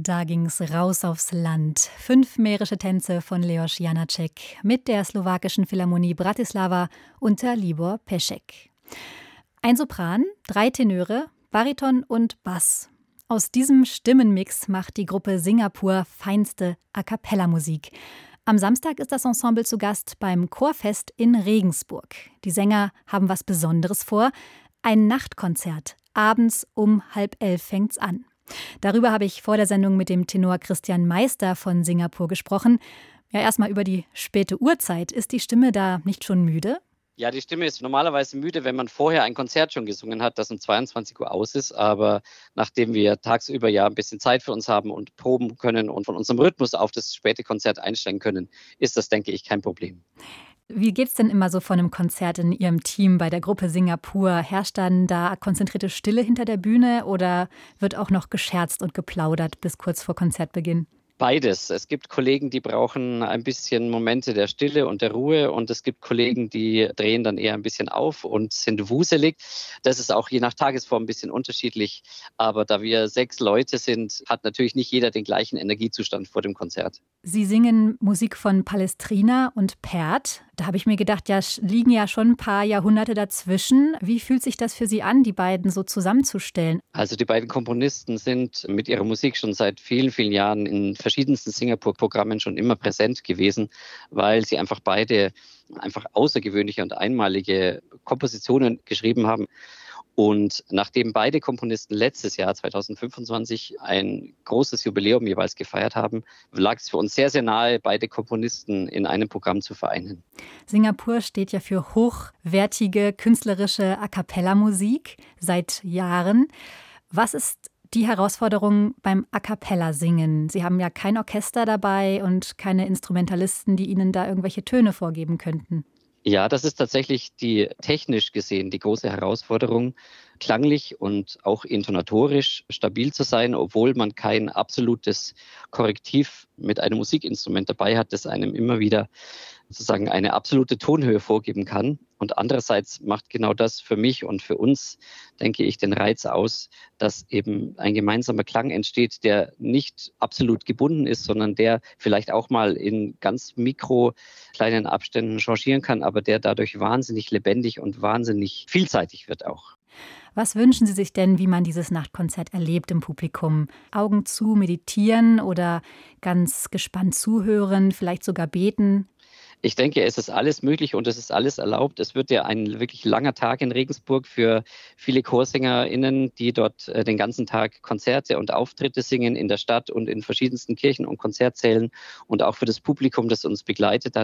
Da ging's raus aufs Land. 5 mährische Tänze von Leos Janáček mit der slowakischen Philharmonie Bratislava unter Libor Peschek. Ein Sopran, 3 Tenöre, Bariton und Bass. Aus diesem Stimmenmix macht die Gruppe Singapur feinste A-cappella-Musik. Am Samstag ist das Ensemble zu Gast beim Chorfest in Regensburg. Die Sänger haben was Besonderes vor. Ein Nachtkonzert. Abends um 10:30 fängt's an. Darüber habe ich vor der Sendung mit dem Tenor Christian Meister von Singapur gesprochen. Ja, erstmal über die späte Uhrzeit. Ist die Stimme da nicht schon müde? Ja, die Stimme ist normalerweise müde, wenn man vorher ein Konzert schon gesungen hat, das um 22 Uhr aus ist. Aber nachdem wir tagsüber ja ein bisschen Zeit für uns haben und proben können und von unserem Rhythmus auf das späte Konzert einsteigen können, ist das, denke ich, kein Problem. Wie geht's denn immer so von einem Konzert in Ihrem Team bei der Gruppe Singapur? Herrscht dann da konzentrierte Stille hinter der Bühne oder wird auch noch gescherzt und geplaudert bis kurz vor Konzertbeginn? Beides. Es gibt Kollegen, die brauchen ein bisschen Momente der Stille und der Ruhe und es gibt Kollegen, die drehen dann eher ein bisschen auf und sind wuselig. Das ist auch je nach Tagesform ein bisschen unterschiedlich. Aber da wir 6 Leute sind, hat natürlich nicht jeder den gleichen Energiezustand vor dem Konzert. Sie singen Musik von Palestrina und Pärt. Da habe ich mir gedacht, ja, liegen ja schon ein paar Jahrhunderte dazwischen. Wie fühlt sich das für Sie an, die beiden so zusammenzustellen? Also die beiden Komponisten sind mit ihrer Musik schon seit vielen, vielen Jahren in verschiedensten Singapur-Programmen schon immer präsent gewesen, weil sie einfach beide außergewöhnliche und einmalige Kompositionen geschrieben haben. Und nachdem beide Komponisten letztes Jahr 2025 ein großes Jubiläum jeweils gefeiert haben, lag es für uns sehr, sehr nahe, beide Komponisten in einem Programm zu vereinen. Singapur steht ja für hochwertige künstlerische A-cappella-Musik seit Jahren. Was ist die Herausforderung beim A-cappella-Singen? Sie haben ja kein Orchester dabei und keine Instrumentalisten, die Ihnen da irgendwelche Töne vorgeben könnten. Ja, das ist tatsächlich technisch gesehen die große Herausforderung, klanglich und auch intonatorisch stabil zu sein, obwohl man kein absolutes Korrektiv mit einem Musikinstrument dabei hat, das einem immer wieder sozusagen eine absolute Tonhöhe vorgeben kann. Und andererseits macht genau das für mich und für uns, denke ich, den Reiz aus, dass eben ein gemeinsamer Klang entsteht, der nicht absolut gebunden ist, sondern der vielleicht auch mal in ganz kleinen Abständen changieren kann, aber der dadurch wahnsinnig lebendig und wahnsinnig vielseitig wird auch. Was wünschen Sie sich denn, wie man dieses Nachtkonzert erlebt im Publikum? Augen zu, meditieren oder ganz gespannt zuhören, vielleicht sogar beten? Ich denke, es ist alles möglich und es ist alles erlaubt. Es wird ja ein wirklich langer Tag in Regensburg für viele ChorsingerInnen, die dort den ganzen Tag Konzerte und Auftritte singen in der Stadt und in verschiedensten Kirchen und Konzertsälen und auch für das Publikum, das uns begleitet.